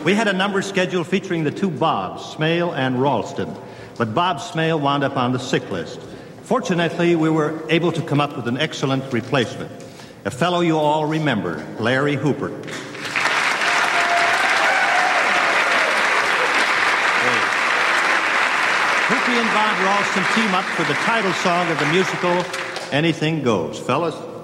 We had a number scheduled featuring the two Bobs, Smale and Ralston, but Bob Smale wound up on the sick list. Fortunately, we were able to come up with an excellent replacement, a fellow you all remember, Larry Hooper. Hoopy and Bob Ralston team up for the title song of the musical, Anything Goes. Fellas?